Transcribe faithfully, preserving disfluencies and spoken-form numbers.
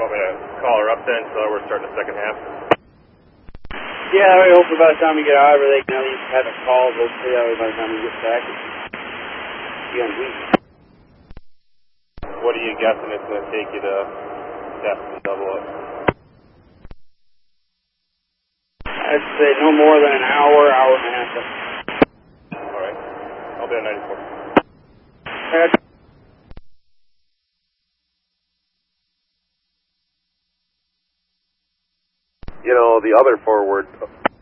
Want me to call her up then, so we're starting the second half? Yeah, I hope by the time we get out of it, they can at least have a call, hopefully, that way by the time we get back, it's on week. What are you guessing it's going to take you to test and double up? I'd say no more than an hour, hour and a half. Alright. I'll be on ninety-four. Uh, You know, the other forward